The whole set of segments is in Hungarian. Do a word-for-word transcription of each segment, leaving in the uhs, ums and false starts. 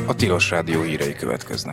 A Tilos Rádió hírei következnek.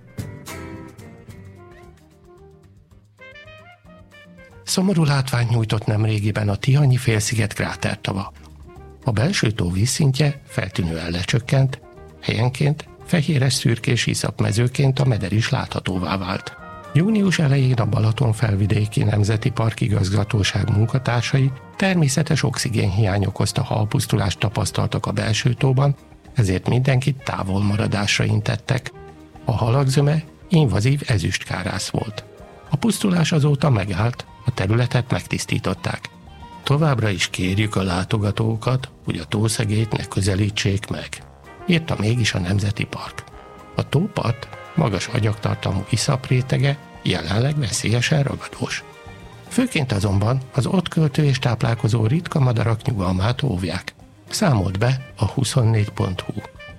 Szomorú látványt nyújtott nemrégiben a Tihanyi félsziget krátertava. A belső tó vízszintje feltűnően lecsökkent, helyenként fehéres szürkés iszapmezőként a meder is láthatóvá vált. Június elején a Balaton felvidéki Nemzeti Park Igazgatóság munkatársai természetes oxigénhiány okozta halpusztulást tapasztaltak a belső tóban, ezért mindenkit távolmaradásra intettek. A halak zöme invazív ezüstkárász volt. A pusztulás azóta megállt, a területet megtisztították. Továbbra is kérjük a látogatókat, hogy a tószegélyt ne közelítsék meg, írta mégis a Nemzeti Park. A tópart magas agyagtartalmú iszaprétege jelenleg veszélyesen ragadós. Főként azonban az ott költő és táplálkozó ritka madarak nyugalmát óvják, számolt be a huszonnégy pont hu.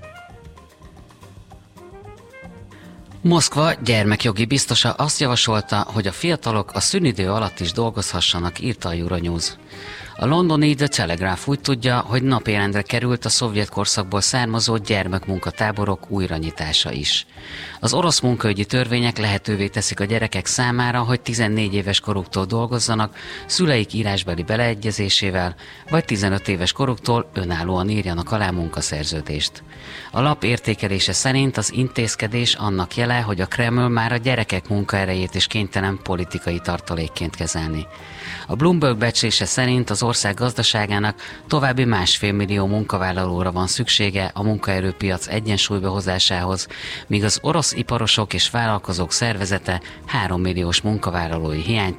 Moszkva gyermekjogi biztosa azt javasolta, hogy a fiatalok a szünidő alatt is dolgozhassanak, írta a Euronews. A londoni The Telegraph úgy tudja, hogy napirendre került a szovjet korszakból származó gyermekmunkatáborok újranyitása is. Az orosz munkaügyi törvények lehetővé teszik a gyerekek számára, hogy tizennégy éves koruktól dolgozzanak, szüleik írásbeli beleegyezésével, vagy tizenöt éves koruktól önállóan írjanak alá munkaszerződést. A lap értékelése szerint az intézkedés annak jele, hogy a Kreml már a gyerekek munkaerejét is kénytelen politikai tartalékként kezelni. A Bloomberg becslése szerint az ország gazdaságának további másfél millió munkavállalóra van szüksége a munkaerőpiac egyensúlyba hozásához, míg az orosz iparosok és vállalkozók szervezete három milliós munkavállalói hiányt